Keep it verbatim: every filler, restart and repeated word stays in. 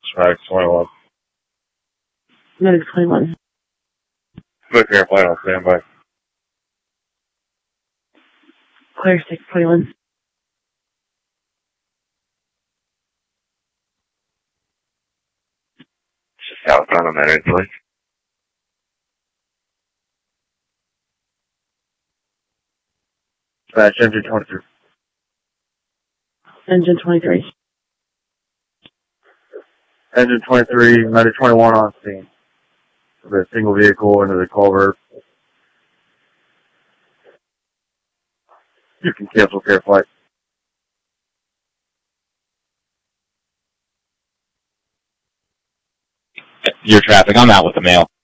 Strike twenty-one. Medic twenty-one. Quick airplane on standby. Clear six twenty-one. Southbound on that airplane. Dispatch engine twenty-three. Engine twenty-three. Engine twenty-three, Medic twenty-one on scene. With a single vehicle into the culvert. You can cancel care flight. Your traffic, I'm out with the mail.